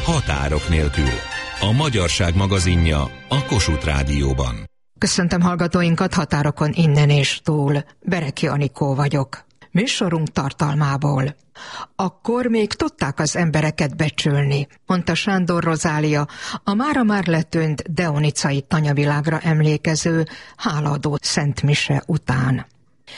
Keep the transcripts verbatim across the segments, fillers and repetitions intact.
Határok nélkül. A Magyarság magazinja a Kossuth Rádióban. Köszöntöm hallgatóinkat határokon innen és túl. Bereki Anikó vagyok. Műsorunk tartalmából. Akkor még tudták az embereket becsülni, mondta Sándor Rozália, a mára már letűnt deonicai tanyavilágra emlékező hálaadó szentmise után.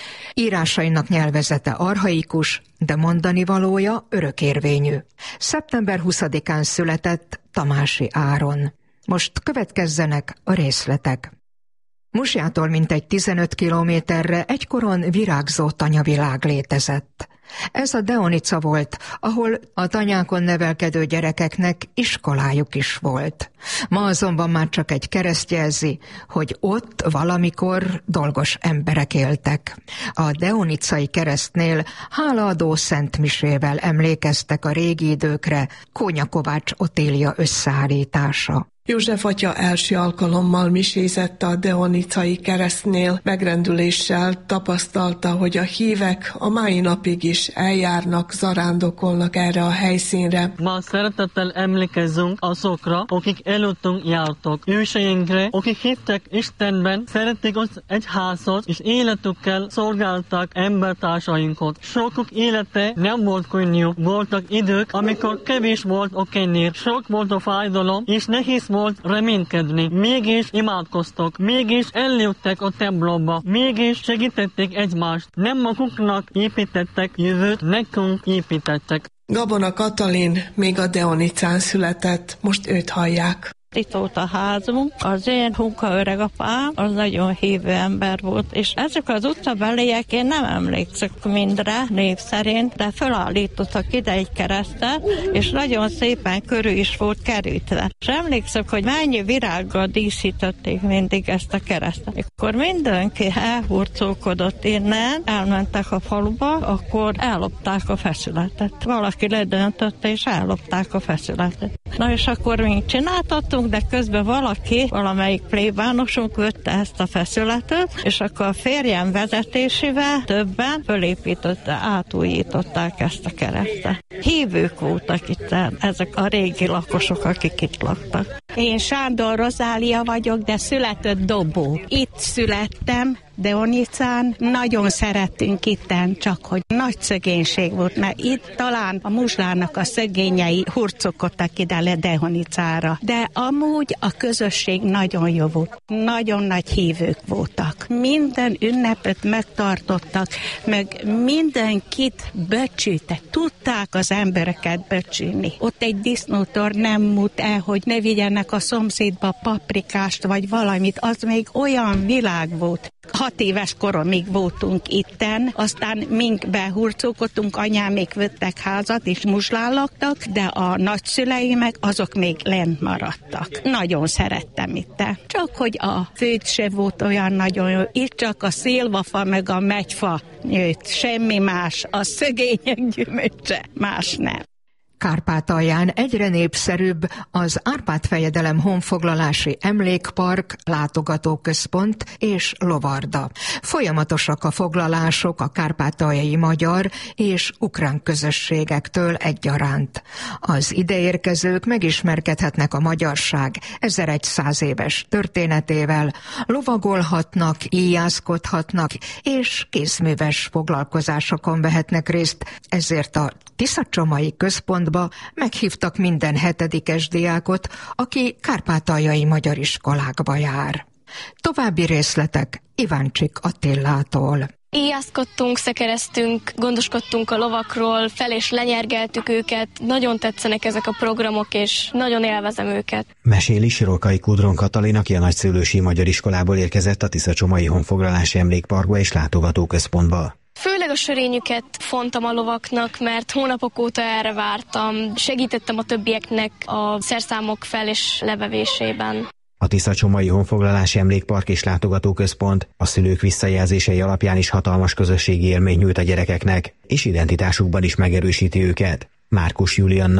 Írásainak nyelvezete archaikus, de mondani valója örökérvényű. szeptember huszadikán született Tamási Áron. Most következzenek a részletek. Musjától mintegy tizenöt kilométerre egykoron virágzó tanyavilág létezett. Ez a Deonica volt, ahol a tanyákon nevelkedő gyerekeknek iskolájuk is volt. Ma azonban már csak egy kereszt jelzi, hogy ott valamikor dolgos emberek éltek. A deonicai keresztnél hálaadó szentmisével emlékeztek a régi időkre, Kónya Kovács Otília összeállítása. József atya első alkalommal misézett a deonicai keresztnél, megrendüléssel tapasztalta, hogy a hívek a mai napig is eljárnak, zarándokolnak erre a helyszínre. Ma szeretettel emlékezzünk azokra, akik előttünk jártak. Őseinkre, akik hittek Istenben, szerették az egyházat, és életükkel szolgálták embertársainkat. Sokuk élete nem volt könnyű. Voltak idők, amikor kevés volt a kenyér, sok volt a fájdalom, és nehéz volt reménykedni. Mégis imádkoztak, mégis eljöttek a templomba, mégis segítették egymást. Nem maguknak építettek jövőt, nekünk építettek. Gabona Katalin még a Deonicán született, most őt hallják. Itt volt a házunk, az én hunka öregapám, az nagyon hívő ember volt, és ezek az utcabeliek, én nem emlékszek mindre név szerint, de felállítottak ide egy keresztet, és nagyon szépen körül is volt kerítve. És emlékszek, hogy mennyi virággal díszítették mindig ezt a keresztet. Akkor mindenki elhurcolkodott innen, elmentek a faluba, akkor ellopták a feszületet. Valaki ledöntötte, és ellopták a feszületet. Na és akkor mi csináltattunk, de közben valaki, valamelyik plébánosunk vette ezt a feszületet, és akkor a férjem vezetésével többen fölépítötte, átújították ezt a keresztet. Hívők voltak itt, ezek a régi lakosok, akik itt laktak. Én Sándor Rozália vagyok, de született Dobó. Itt születtem, Deonicán, nagyon szerettünk itten, csak hogy nagy szegénység volt, mert itt talán a Muzslának a szegényei hurcolkodtak ide le Deonicára. De amúgy a közösség nagyon jó volt, nagyon nagy hívők voltak. Minden ünnepet megtartottak, meg mindenkit becsültek, tudták az embereket becsülni. Ott egy disznótor nem múlt el, hogy ne vigyenek a szomszédba paprikást, vagy valamit, az még olyan világ volt. Hat éves koromig voltunk itten, aztán mink behurcolkodtunk, anyámék vettek házat, és Muzslán laktak, de a nagyszüleimek azok még lent maradtak. Nagyon szerettem itten. Csak hogy a főt se volt olyan nagyon jó. Itt csak a szilvafa meg a megyfa nőtt, semmi más, a szegények gyümölcse, más nem. Kárpátalján egyre népszerűbb az Árpád-fejedelem honfoglalási emlékpark, látogatóközpont és lovarda. Folyamatosak a foglalások a kárpátaljai magyar és ukrán közösségektől egyaránt. Az ideérkezők megismerkedhetnek a magyarság ezerszáz éves történetével, lovagolhatnak, íjászkodhatnak és kézműves foglalkozásokon vehetnek részt, ezért a Tiszacsomai Központba meghívtak minden hetedikes diákot, aki kárpátaljai magyar iskolákba jár. További részletek Iváncsik Attilától. Íjászkodtunk, szekereztünk, gondoskodtunk a lovakról, fel és lenyergeltük őket. Nagyon tetszenek ezek a programok, és nagyon élvezem őket. Meséli Sirokai Kudron Katalin, aki a nagyszülősi magyar iskolából érkezett a Tiszacsomai honfoglalási emlékparkba és látogatóközpontba. Főleg a sörényüket fontam a lovaknak, mert hónapok óta erre vártam. Segítettem a többieknek a szerszámok fel- és levevésében. A Tiszacsomai honfoglalási emlékpark és látogatóközpont a szülők visszajelzései alapján is hatalmas közösségi élmény nyújt a gyerekeknek, és identitásukban is megerősíti őket. Márkus Julianna.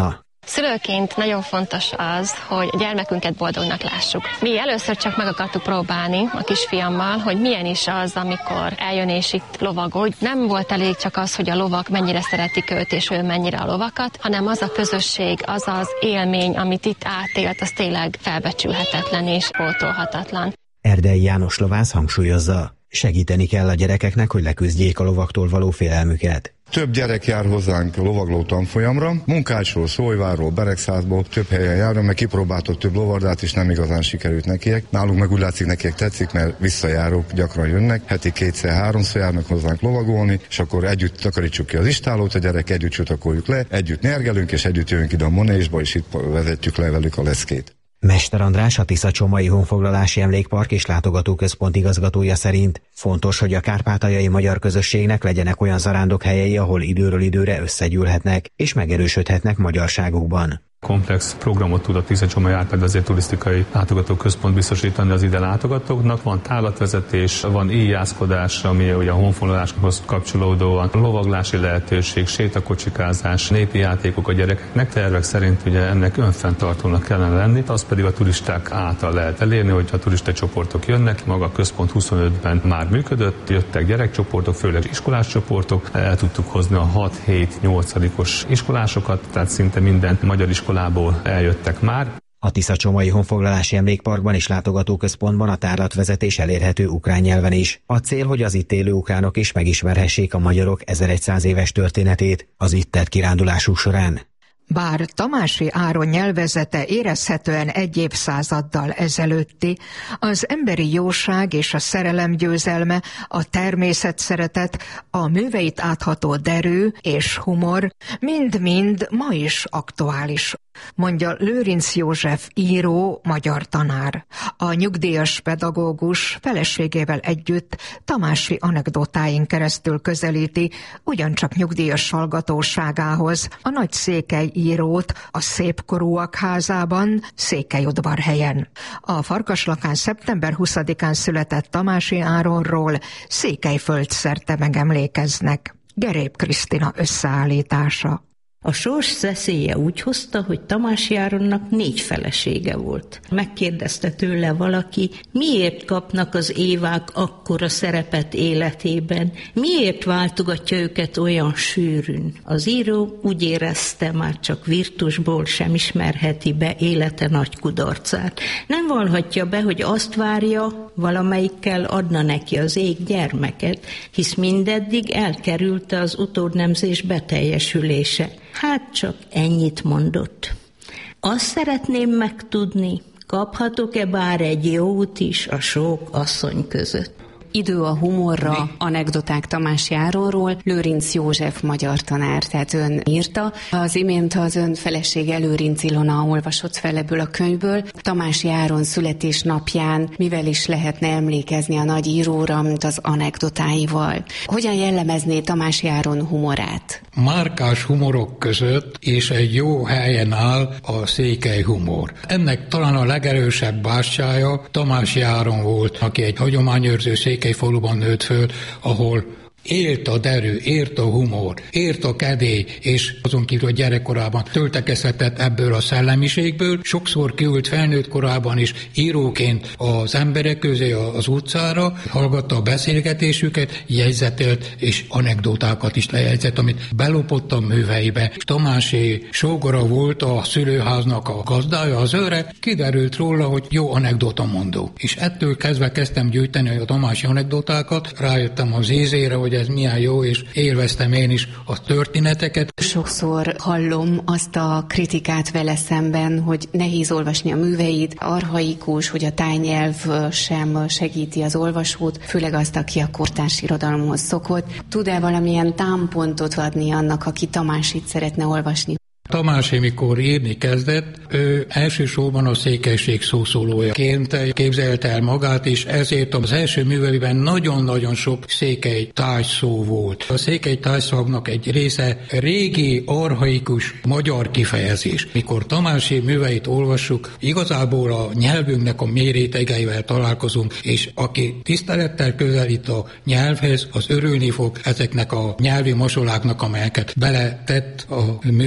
Szülőként nagyon fontos az, hogy a gyermekünket boldognak lássuk. Mi először csak meg akartuk próbálni a kisfiammal, hogy milyen is az, amikor eljön és itt lovagol. Nem volt elég csak az, hogy a lovak mennyire szeretik őt, és ő mennyire a lovakat, hanem az a közösség, az az élmény, amit itt átélt, az tényleg felbecsülhetetlen és pótolhatatlan. Erdei János lovász hangsúlyozza, segíteni kell a gyerekeknek, hogy leküzdjék a lovaktól való félelmüket. Több gyerek jár hozzánk lovagló tanfolyamra, Munkácsról, Szólyvárról, Beregszázból több helyen járnak, meg kipróbáltok több lovardát, és nem igazán sikerült nekiek. Nálunk meg úgy látszik, nekiek tetszik, mert visszajárók gyakran jönnek, heti kétszer-háromszor járnak hozzánk lovagolni, és akkor együtt takarítsuk ki az istálót, a gyerek együtt csutakoljuk le, együtt nyergelünk, és együtt jövünk ide a manésba, és itt vezetjük le velük a leszkét. Mester András, a Tiszacsomai Honfoglalási Emlékpark és Látogatóközpont igazgatója szerint fontos, hogy a kárpátaljai magyar közösségnek legyenek olyan zarándokhelyei, ahol időről időre összegyűlhetnek és megerősödhetnek magyarságukban. Komplex programot tud a Tiszacsomai Árpád turisztikai látogatóközpont biztosítani az ide látogatóknak. Van tárlatvezetés, van íjászkodás, ami ugye a honfoglaláshoz kapcsolódóan, lovaglási lehetőség, sétakocsikázás, népi játékok a gyerekeknek. Tervek szerint ugye ennek önfenntartónak kellene lenni, az pedig a turisták által lehet elérni, hogy a turista csoportok jönnek. Maga a központ huszonötben már működött, jöttek gyerekcsoportok, főleg iskolás csoportok, el tudtuk hozni a hat-hét-nyolcadikos iskolásokat, tehát szinte minden magyar iskolából eljöttek már. A Tiszacsomai Honfoglalási Emlékparkban és Látogatóközpontban a tárlatvezetés elérhető ukrán nyelven is. A cél, hogy az itt élő ukránok is megismerhessék a magyarok ezerszáz éves történetét az itt tett kirándulásuk során. Bár Tamási Áron nyelvezete érezhetően egy évszázaddal ezelőtti, az emberi jóság és a szerelem győzelme, a természet szeretet, a műveit átható derű és humor mind-mind ma is aktuális, mondja Lőrinc József író, magyar tanár. A nyugdíjas pedagógus feleségével együtt tamási anekdotáin keresztül közelíti ugyancsak nyugdíjas hallgatóságához a Nagy Székely írót a Szépkorúak házában, Székelyudvarhelyen. A Farkaslakán szeptember huszadikán született Tamási Áronról Székelyföld szerte megemlékeznek. Gerép Krisztina összeállítása. A sors szeszélye úgy hozta, hogy Tamási Áronnak négy felesége volt. Megkérdezte tőle valaki, miért kapnak az Évák akkora szerepet életében, miért váltogatja őket olyan sűrűn. Az író úgy érezte, már csak virtusból sem ismerheti be élete nagy kudarcát. Nem vallhatja be, hogy azt várja, valamelyikkel adna neki az ég gyermeket, hisz mindeddig elkerülte az utódnemzés beteljesülése. Hát csak ennyit mondott. Azt szeretném megtudni, kaphatok-e bár egy jót is a sok asszony között? Idő a humorra, anekdoták Tamási Áronról, Lőrinc József magyar tanár, tehát ön írta. Az imént az ön felesége Lőrinc Ilona olvasott fel ebből a könyvből. Tamási Áron születésnapján mivel is lehetne emlékezni a nagy íróra, mint az anekdotáival? Hogyan jellemezné Tamási Áron humorát? Márkás humorok között és egy jó helyen áll a székely humor. Ennek talán a legerősebb bástyája Tamási Áron volt, aki egy hagyományőrző Székelyfaluban nőtt föl, ahol élt a derű, ért a humor, ért a kedély, és azon kívül gyerekkorában töltekezhetett ebből a szellemiségből. Sokszor kiült felnőtt korában is íróként az emberek közé az utcára, hallgatta a beszélgetésüket, jegyzetelt és anekdotákat is lejegyzett, amit belopott a műveibe. Tamási sógora volt a szülőháznak a gazdája, az őre, kiderült róla, hogy jó anekdota mondó. És ettől kezdve kezdtem gyűjteni a Tamási anekdotákat, rájöttem az ízére, hogy ez milyen jó, és élveztem én is a történeteket. Sokszor hallom azt a kritikát vele szemben, hogy nehéz olvasni a műveit, archaikus, hogy a tájnyelv sem segíti az olvasót, főleg azt, aki a kortárs irodalomhoz szokott. Tud-e valamilyen támpontot adni annak, aki Tamásit szeretne olvasni? Tamási, mikor írni kezdett, ő elsősorban a székelység szószólójaként képzelte el magát, és ezért az első műveiben nagyon-nagyon sok székely tájszó volt. A székely tájszavnak egy része régi, archaikus magyar kifejezés. Mikor Tamási műveit olvassuk, igazából a nyelvünknek a mély rétegeivel találkozunk, és aki tisztelettel közelít a nyelvhez, az örülni fog ezeknek a nyelvi masoláknak, amelyeket beletett a műveik alá,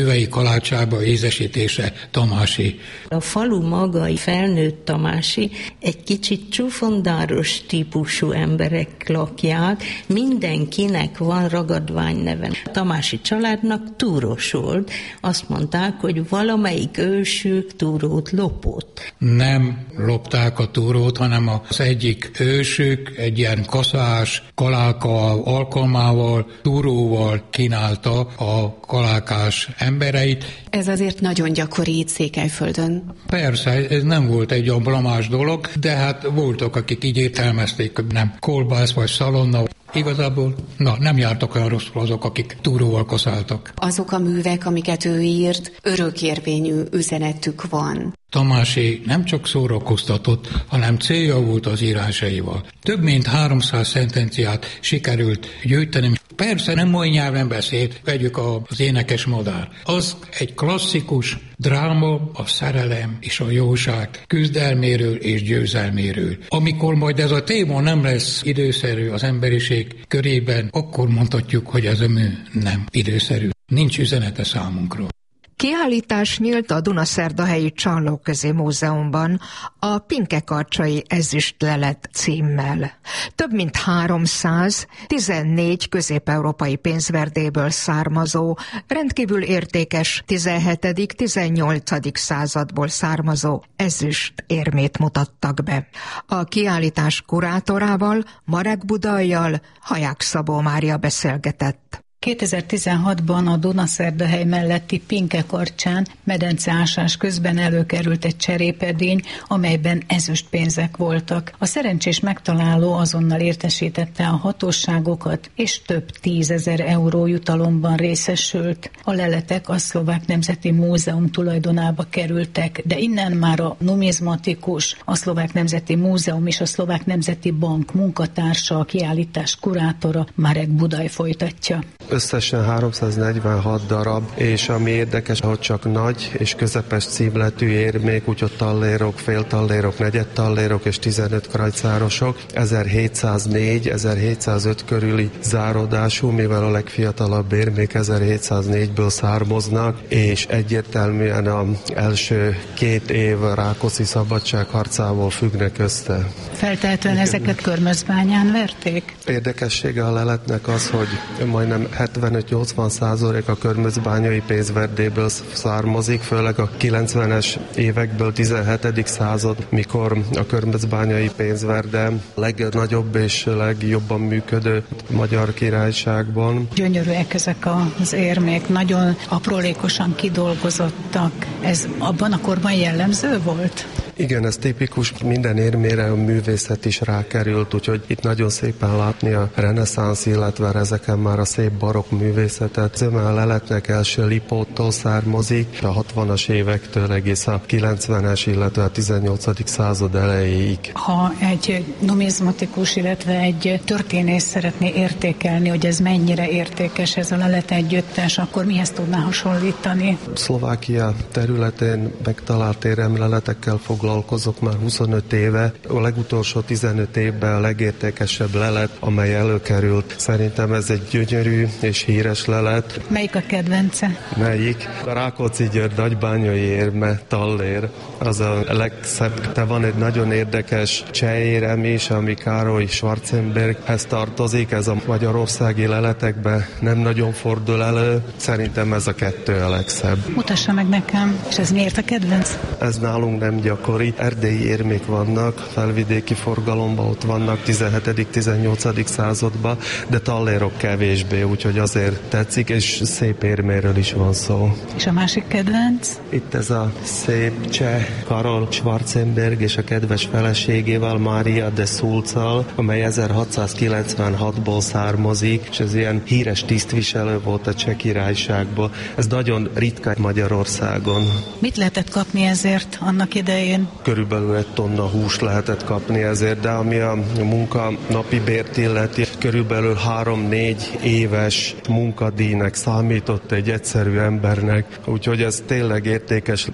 családsába ízesítése Tamási. A falu maga felnőtt Tamási, egy kicsit csúfondáros típusú emberek lakják, mindenkinek van ragadványneve. A Tamási családnak túros volt. Azt mondták, hogy valamelyik ősük túrót lopott. Nem lopták a túrót, hanem az egyik ősük egy ilyen kaszás, kaláka alkalmával, túróval kínálta a kalákás embereit. Ez azért nagyon gyakori itt Székelyföldön. Persze, ez nem volt egy olyan blamás dolog, de hát voltak, akik így értelmezték, hogy nem kolbász vagy szalonna. Igazából, na, nem jártak olyan rosszul azok, akik túróval kaszáltak. Azok a művek, amiket ő írt, örökérvényű üzenetük van. Tamási nem csak szórakoztatott, hanem célja volt az írásaival. Több mint háromszáz szentenciát sikerült gyűjteni. Persze nem mai nyelven beszélt, vegyük az Énekes madár. Az egy klasszikus dráma, a szerelem és a jóság küzdelméről és győzelméről. Amikor majd ez a téma nem lesz időszerű az emberiség körében, akkor mondhatjuk, hogy ez a mű nem időszerű. Nincs üzenete számunkra. Kiállítás nyílt a Dunaszerdahelyi Csallóközi Múzeumban a Pinkekarcsai ezüstlelet címmel. Több mint háromszáz, tizennégy közép-európai pénzverdéből származó, rendkívül értékes tizenhetedik-tizennyolcadik századból származó ezüst érmét mutattak be. A kiállítás kurátorával, Marek Budajjal Haják Szabó Mária beszélgetett. kétezer-tizenhatban a Dunaszerdahely melletti Pinkekarcsán medenceásás közben előkerült egy cserépedény, amelyben ezüstpénzek voltak. A szerencsés megtaláló azonnal értesítette a hatóságokat, és több tízezer euró jutalomban részesült. A leletek a Szlovák Nemzeti Múzeum tulajdonába kerültek, de innen már a numizmatikus, a Szlovák Nemzeti Múzeum és a Szlovák Nemzeti Bank munkatársa, a kiállítás kurátora Marek Budaj folytatja. Összesen háromszáznegyvenhat darab, és ami érdekes, hogy csak nagy és közepes címletű érmék, úgyhogy tallérok, féltallérok, negyedtallérok és tizenöt krajcárosok, ezerhétszáznégy ezerhétszázöt körüli zárodású, mivel a legfiatalabb érmék ezerhétszáznégyből származnak, és egyértelműen az első két év Rákóczi szabadságharcával függnek össze. Feltehetően ezeket Körmözbányán verték? Érdekessége a leletnek az, hogy majdnem hetvenöt-nyolcvan százalék a körmözbányai pénzverdéből származik, főleg a kilencvenes évekből, tizenhetedik század, mikor a körmözbányai pénzverde legnagyobb és legjobban működő Magyar Királyságban. Gyönyörűek ezek az érmék, nagyon aprólékosan kidolgozottak. Ez abban a korban jellemző volt? Igen, ez tipikus, minden érmére a művészet is rákerült, úgyhogy itt nagyon szépen látni a reneszánsz, illetve ezeken már a szép barokk művészetet. Zöme a leletnek első Lipóttól származik, a hatvanas évektől egész a kilencvenes, illetve a tizennyolcadik század elejéig. Ha egy numizmatikus, illetve egy történész szeretné értékelni, hogy ez mennyire értékes ez a lelet együttes, akkor mihez tudná hasonlítani? Szlovákia területén megtalált éremleletekkel foglalkozok már huszonöt éve. A legutolsó tizenöt évben a legértékesebb lelet, amely előkerült. Szerintem ez egy gyönyörű és híres lelet. Melyik a kedvence? Melyik? A Rákóczi György nagybányai érme, tallér. Az a legszebb. Te van egy nagyon érdekes csehérem is, ami Károly Schwarzenberghez tartozik. Ez a magyarországi leletekben nem nagyon fordul elő. Szerintem ez a kettő a legszebb. Mutassa meg nekem. És ez miért a kedvenc? Ez nálunk nem gyakori. Erdélyi érmék vannak, felvidéki forgalomban ott vannak tizenhetedik-tizennyolcadik században, de tallérok kevésbé, úgyhogy azért tetszik, és szép érméről is van szó. És a másik kedvenc? Itt ez a szép cseh Karol Schwarzenberg és a kedves feleségével, Mária de Sulccal, amely ezerhatszázkilencvenhatból származik, és ez ilyen híres tisztviselő volt a Cseh Királyságban. Ez nagyon ritka Magyarországon. Mit lehetett kapni ezért annak idején? Körülbelül egy tonna húst lehetett kapni ezért, de ami a munka napi bért illeti, körülbelül három-négy éves munkadíjnak számított egy egyszerű embernek, úgyhogy ez tényleg értékes.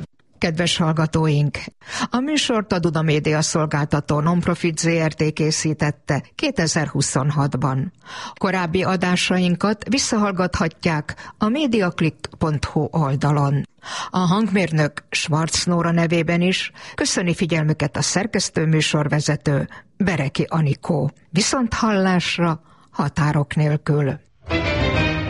Kedves hallgatóink! A műsort a Duna Média Szolgáltató Nonprofit zé er té készítette kétezer-huszonhatban. Korábbi adásainkat visszahallgathatják a mediaclick pont hu oldalon. A hangmérnök Schwarz Nóra nevében is köszöni figyelmüket a szerkesztő műsorvezető Bereki Anikó. Viszont hallásra, határok nélkül.